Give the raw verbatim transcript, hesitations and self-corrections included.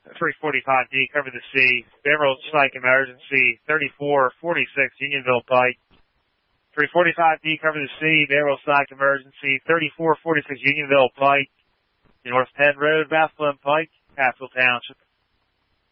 three forty-five D, cover the C. Beverly Psych Emergency, thirty-four forty-six Unionville Pike. three forty-five D, cover the C. Beverly Psych Emergency, thirty-four forty-six Unionville Pike. North Penn Road, Bethlehem Pike, Haskell Township.